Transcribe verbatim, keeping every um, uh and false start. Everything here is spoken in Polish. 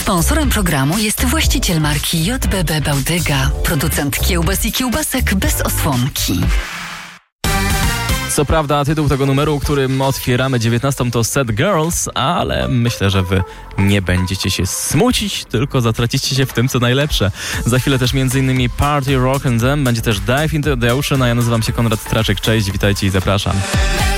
Sponsorem programu jest właściciel marki J B B Bałdyga, producent kiełbas i kiełbasek bez osłonki. Co prawda tytuł tego numeru, którym otwieramy dziewiętnastą, to Sad Girls, ale myślę, że wy nie będziecie się smucić, tylko zatracicie się w tym, co najlepsze. Za chwilę też m.in. Party Rock and Them, będzie też Dive into the Ocean, a ja nazywam się Konrad Straczek. Cześć, witajcie i zapraszam.